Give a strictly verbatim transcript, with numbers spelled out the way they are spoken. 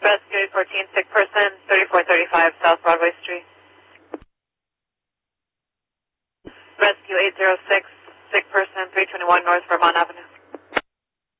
Rescue eight fourteen, sick person, thirty-four thirty-five South Broadway Street. Rescue eight zero six, sick person, three twenty-one North Vermont Avenue.